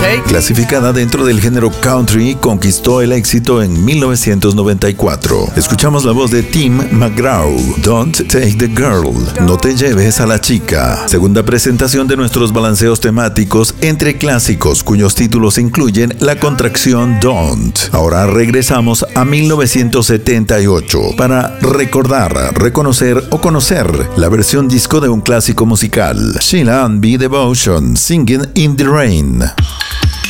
clasificada dentro del género country, conquistó el éxito en 1994. Escuchamos la voz de Tim McGraw, Don't Take the Girl, no te lleves a la chica. Segunda presentación de nuestros balanceos temáticos entre clásicos cuyos títulos incluyen la contracción Don't. Ahora regresamos a 1978 para recordar, reconocer o conocer la versión disco de un clásico musical, Sheila and B. Devotion, Singing in the Rain.